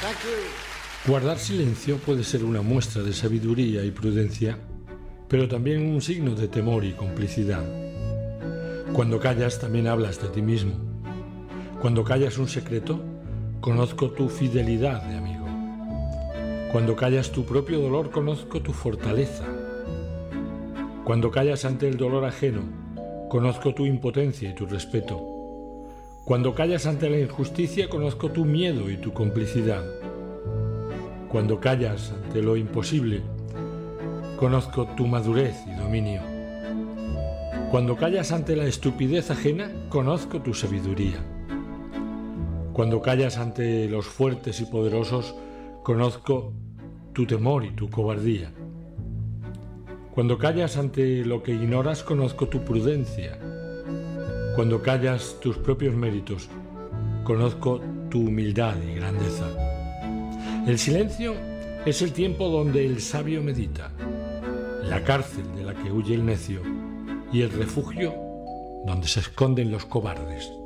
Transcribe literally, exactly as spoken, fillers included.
Guardar silencio puede ser una muestra de sabiduría y prudencia, pero también un signo de temor y complicidad. Cuando callas también hablas de ti mismo. Cuando callas un secreto, conozco tu fidelidad de amigo. Cuando callas tu propio dolor, conozco tu fortaleza. Cuando callas ante el dolor ajeno, conozco tu impotencia y tu respeto. Cuando callas ante la injusticia, conozco tu miedo y tu complicidad. Cuando callas ante lo imposible, conozco tu madurez y dominio. Cuando callas ante la estupidez ajena, conozco tu sabiduría. Cuando callas ante los fuertes y poderosos, conozco tu temor y tu cobardía. Cuando callas ante lo que ignoras, conozco tu prudencia. Cuando callas tus propios méritos, conozco tu humildad y grandeza. El silencio es el tiempo donde el sabio medita, la cárcel de la que huye el necio y el refugio donde se esconden los cobardes.